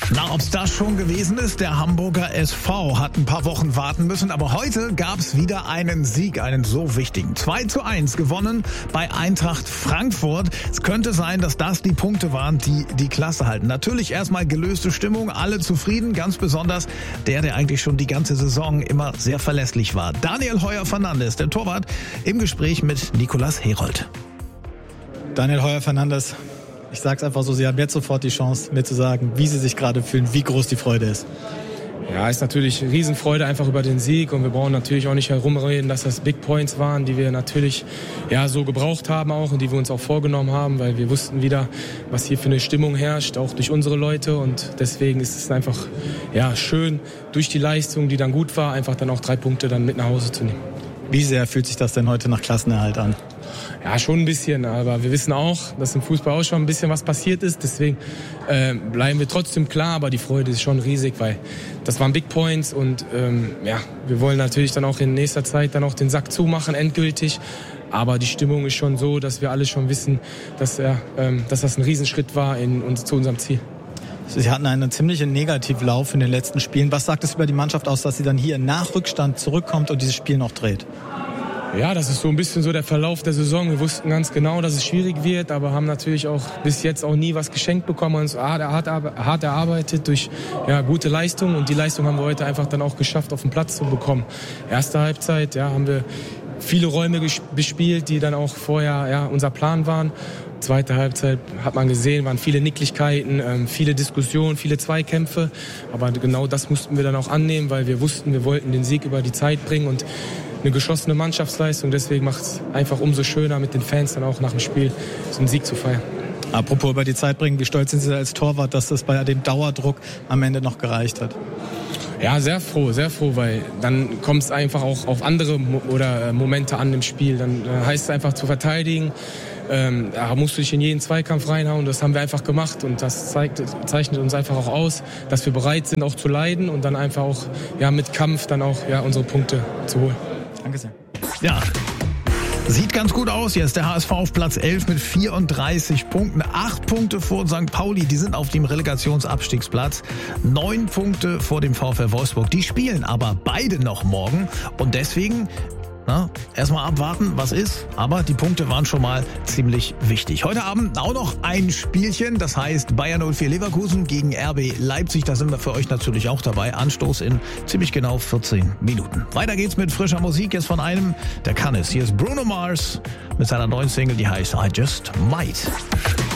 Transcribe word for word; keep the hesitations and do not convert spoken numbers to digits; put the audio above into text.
Na, ob's das schon gewesen ist, der Hamburger S V hat ein paar Wochen warten müssen, aber heute gab's wieder einen Sieg, einen so wichtigen. zwei zu eins gewonnen bei Eintracht Frankfurt. Es könnte sein, dass das die Punkte waren, die die Klasse halten. Natürlich erstmal gelöste Stimmung, alle zufrieden, ganz besonders der, der eigentlich schon die ganze Saison immer sehr verlässlich war. Daniel Heuer-Fernandes, der Torwart, im Gespräch mit Nicolas Herold. Daniel Heuer-Fernandes, ich sag's einfach so, Sie haben jetzt sofort die Chance, mir zu sagen, wie Sie sich gerade fühlen, wie groß die Freude ist. Ja, ist natürlich Riesenfreude einfach über den Sieg und wir brauchen natürlich auch nicht herumreden, dass das Big Points waren, die wir natürlich ja so gebraucht haben auch und die wir uns auch vorgenommen haben, weil wir wussten wieder, was hier für eine Stimmung herrscht, auch durch unsere Leute und deswegen ist es einfach ja schön, durch die Leistung, die dann gut war, einfach dann auch drei Punkte dann mit nach Hause zu nehmen. Wie sehr fühlt sich das denn heute nach Klassenerhalt an? Ja, schon ein bisschen, aber wir wissen auch, dass im Fußball auch schon ein bisschen was passiert ist. Deswegen äh, bleiben wir trotzdem klar, aber die Freude ist schon riesig, weil das waren Big Points und ähm, ja, wir wollen natürlich dann auch in nächster Zeit dann auch den Sack zumachen, endgültig. Aber die Stimmung ist schon so, dass wir alle schon wissen, dass, äh, ähm, dass das ein Riesenschritt war in, uns, zu unserem Ziel. Sie hatten einen ziemlichen Negativlauf in den letzten Spielen. Was sagt es über die Mannschaft aus, dass sie dann hier nach Rückstand zurückkommt und dieses Spiel noch dreht? Ja, das ist so ein bisschen so der Verlauf der Saison. Wir wussten ganz genau, dass es schwierig wird, aber haben natürlich auch bis jetzt auch nie was geschenkt bekommen. Uns hart, hart erarbeitet durch ja, gute Leistung und die Leistung haben wir heute einfach dann auch geschafft, auf den Platz zu bekommen. Erste Halbzeit ja, haben wir viele Räume bespielt, die dann auch vorher ja, unser Plan waren. Zweite Halbzeit hat man gesehen, waren viele Nicklichkeiten, ähm, viele Diskussionen, viele Zweikämpfe. Aber genau das mussten wir dann auch annehmen, weil wir wussten, wir wollten den Sieg über die Zeit bringen und eine geschlossene Mannschaftsleistung. Deswegen macht es einfach umso schöner, mit den Fans dann auch nach dem Spiel so einen Sieg zu feiern. Apropos über die Zeit bringen, wie stolz sind Sie als Torwart, dass das bei dem Dauerdruck am Ende noch gereicht hat? Ja, sehr froh, sehr froh, weil dann kommt es einfach auch auf andere Mo- oder Momente an im Spiel. Dann äh, heißt es einfach zu verteidigen. Ähm, da musst du dich in jeden Zweikampf reinhauen. Das haben wir einfach gemacht und das zeigt, zeichnet uns einfach auch aus, dass wir bereit sind, auch zu leiden und dann einfach auch ja, mit Kampf dann auch ja, unsere Punkte zu holen. Danke sehr. Ja, sieht ganz gut aus jetzt. Der H S V auf Platz elf mit vierunddreißig Punkten. Acht Punkte vor Sankt Pauli, die sind auf dem Relegationsabstiegsplatz. Neun Punkte vor dem VfL Wolfsburg. Die spielen aber beide noch morgen und deswegen na, erstmal abwarten, was ist. Aber die Punkte waren schon mal ziemlich wichtig. Heute Abend auch noch ein Spielchen. Das heißt Bayer null vier Leverkusen gegen R B Leipzig. Da sind wir für euch natürlich auch dabei. Anstoß in ziemlich genau vierzehn Minuten. Weiter geht's mit frischer Musik. Jetzt von einem, der kann es. Hier ist Bruno Mars mit seiner neuen Single, die heißt I Just Might.